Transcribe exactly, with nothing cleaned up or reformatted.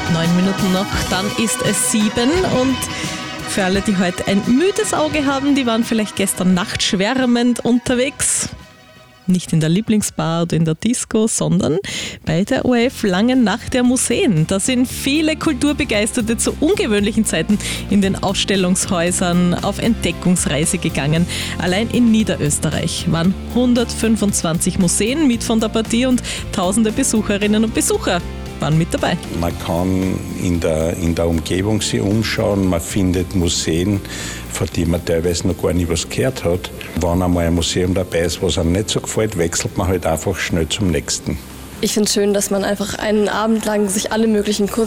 Neun Minuten noch, dann ist es sieben und für alle, die heute ein müdes Auge haben, die waren vielleicht gestern Nacht schwärmend unterwegs. Nicht in der Lieblingsbar oder in der Disco, sondern bei der O R F Langen Nacht der Museen. Da sind viele Kulturbegeisterte zu ungewöhnlichen Zeiten in den Ausstellungshäusern auf Entdeckungsreise gegangen. Allein in Niederösterreich waren hundertfünfundzwanzig Museen mit von der Partie und tausende Besucherinnen und Besucher waren mit dabei. Man kann in der, in der Umgebung sich umschauen, man findet Museen, von denen man teilweise noch gar nicht was gehört hat. Wenn einmal ein Museum dabei ist, was einem nicht so gefällt, wechselt man halt einfach schnell zum nächsten. Ich finde es schön, dass man einfach einen Abend lang sich alle möglichen